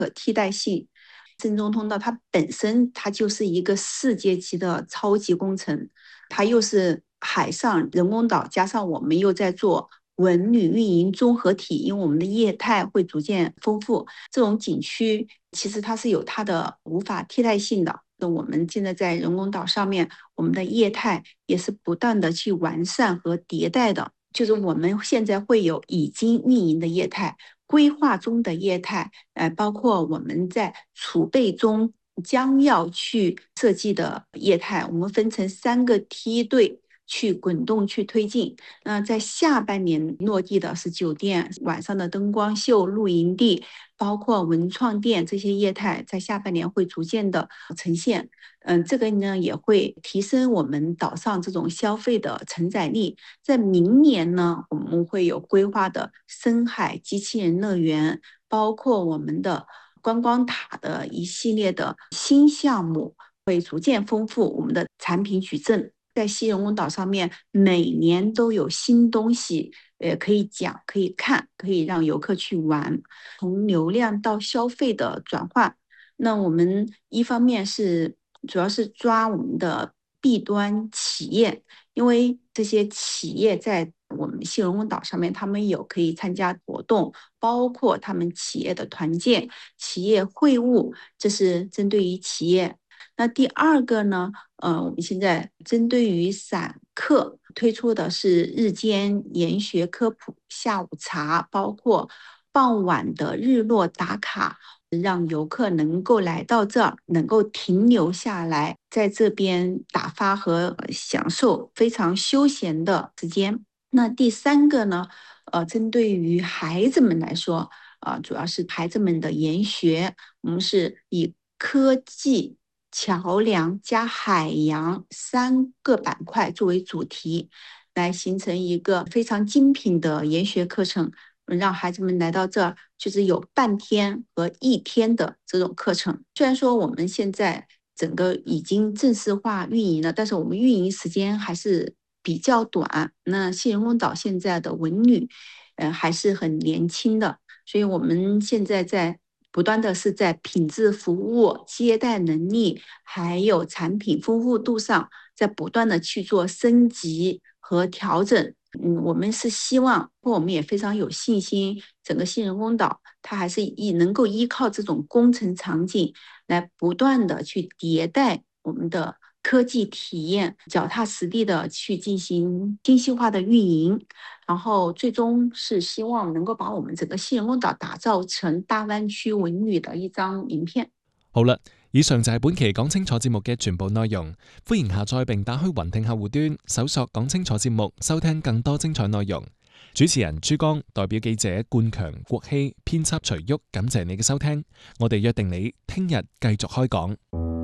可替代性。深中通道它本身它就是一个世界级的超级工程，它又是海上人工岛，加上我们又在做文旅运营综合体，因为我们的业态会逐渐丰富，这种景区其实它是有它的无法替代性的。我们现在在人工岛上面，我们的业态也是不断的去完善和迭代的，就是我们现在会有已经运营的业态，规划中的业态，包括我们在储备中将要去设计的业态，我们分成3个梯队去滚动去推进。那在下半年落地的是酒店晚上的灯光秀、露营地，包括文创店这些业态，在下半年会逐渐的呈现。这个呢也会提升我们岛上这种消费的承载力。在明年呢，我们会有规划的深海机器人乐园，包括我们的观光塔的一系列的新项目，会逐渐丰富我们的产品矩阵。在西人工岛上面，每年都有新东西，可以讲、可以看、可以让游客去玩，从流量到消费的转换。那我们一方面是主要是抓我们的弊端企业，因为这些企业在我们西人工岛上面，他们有可以参加活动，包括他们企业的团建、企业会晤，这是针对于企业。那第二个呢，我们现在针对于散客推出的是日间研学科普、下午茶，包括傍晚的日落打卡，让游客能够来到这儿，能够停留下来，在这边打发和享受非常休闲的时间。那第三个呢，针对于孩子们来说，主要是孩子们的研学，我们是以科技、桥梁加海洋3个板块作为主题，来形成一个非常精品的研学课程，让孩子们来到这儿，就是有半天和1天的这种课程。虽然说我们现在整个已经正式化运营了，但是我们运营时间还是比较短。那西人工岛现在的文旅，还是很年轻的，所以我们现在在不断的是在品质服务、接待能力，还有产品丰富度上，在不断的去做升级和调整。我们是希望，我们也非常有信心，整个新人工岛它还是能够依靠这种工程场景来不断的去迭代我们的科技体验，脚踏实地的去进行精细化的运营，然後最終是希望能夠把我們整個西人工島打造成大灣區文旅的一張名片。 好啦，以上就係本期講清楚節目嘅全部內容。歡迎下載並打開雲聽客戶端，搜索講清楚節目，收聽更多精彩內容。主持人朱江，代表記者冠強、郭希，編輯徐旭，感謝你嘅收聽。我哋約定你聽日繼續開講。